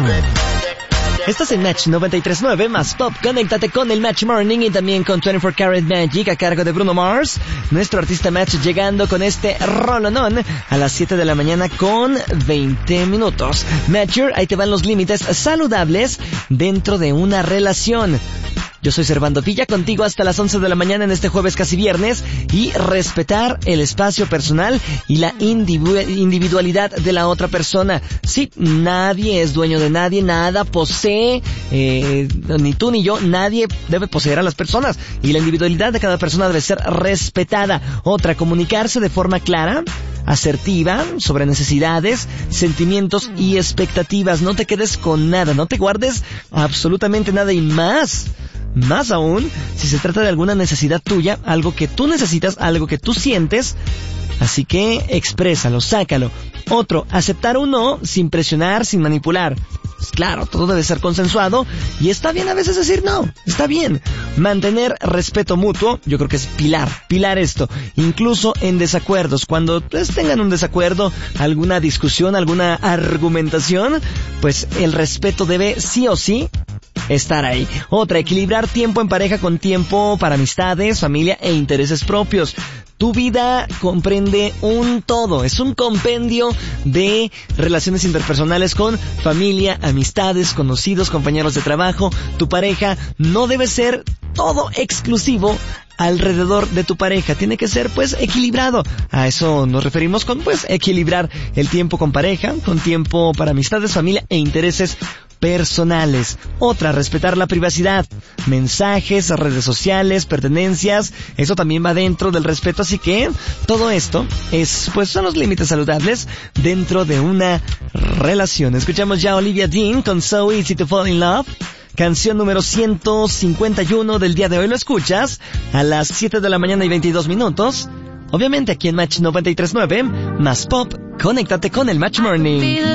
Estás en Match 93.9 más Pop. Conéctate con el Match Morning y también con 24 Karat Magic a cargo de Bruno Mars. Nuestro artista Match llegando con este rolonón a las 7 de la mañana con 20 minutos. Matcher, ahí te van los límites saludables dentro de una relación. Yo soy Servando Villa, contigo hasta las 11 de la mañana en este jueves casi viernes. Y respetar el espacio personal y la individualidad de la otra persona. Sí, nadie es dueño de nadie, nada posee, ni tú ni yo, nadie debe poseer a las personas. Y la individualidad de cada persona debe ser respetada. Otra, comunicarse de forma clara, asertiva, sobre necesidades, sentimientos y expectativas. No te quedes con nada, no te guardes absolutamente nada y más aún, si se trata de alguna necesidad tuya, algo que tú necesitas, algo que tú sientes, así que exprésalo, sácalo. Otro, aceptar un no sin presionar, sin manipular. Pues claro, todo debe ser consensuado y está bien a veces decir no, está bien. Mantener respeto mutuo, yo creo que es pilar esto, incluso en desacuerdos. Cuando tengan un desacuerdo, alguna discusión, alguna argumentación, pues el respeto debe sí o sí estar ahí. Otra, equilibrar tiempo en pareja con tiempo para amistades, familia e intereses propios. Tu vida comprende un todo, es un compendio de relaciones interpersonales con familia, amistades, conocidos, compañeros de trabajo. Tu pareja no debe ser todo exclusivo alrededor de tu pareja, tiene que ser pues equilibrado. A eso nos referimos con pues equilibrar el tiempo con pareja, con tiempo para amistades, familia e intereses personales. Otra, respetar la privacidad, mensajes, redes sociales, pertenencias, eso también va dentro del respeto, así que todo esto son los límites saludables dentro de una relación. Escuchamos ya a Olivia Dean con So Easy to Fall in Love, canción número 151 del día de hoy. Lo escuchas a las 7 de la mañana y 22 minutos, obviamente aquí en Match 93.9 más Pop. Conéctate con el Match Morning.